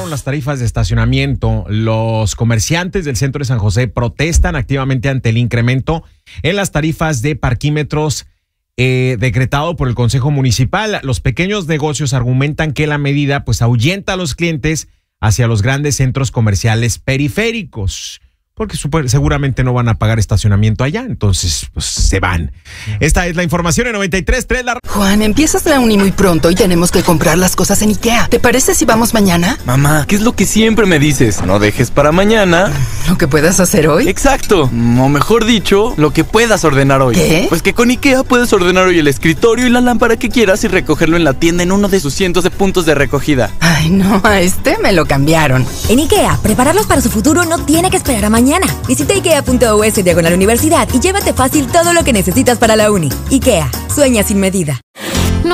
subieron las tarifas de estacionamiento. Los comerciantes del centro de San José protestan activamente ante el incremento en las tarifas de parquímetros decretado por el Consejo Municipal. Los pequeños negocios argumentan que la medida pues ahuyenta a los clientes hacia los grandes centros comerciales periféricos, porque seguramente no van a pagar estacionamiento allá, entonces pues se van. Esta es la información en 93.3. Juan, empiezas la uni muy pronto y tenemos que comprar las cosas en IKEA. ¿Te parece si vamos mañana? Mamá, ¿qué es lo que siempre me dices? No dejes para mañana ¿lo que puedas hacer hoy? Exacto, o mejor dicho, lo que puedas ordenar hoy. ¿Qué? Pues que con IKEA puedes ordenar hoy el escritorio y la lámpara que quieras y recogerlo en la tienda en uno de sus cientos de puntos de recogida. Ay, no, a este me lo cambiaron. En IKEA, prepararlos para su futuro no tiene que esperar a mañana. Visita ikea.us/universidad y llévate fácil todo lo que necesitas para la uni. IKEA, sueña sin medida.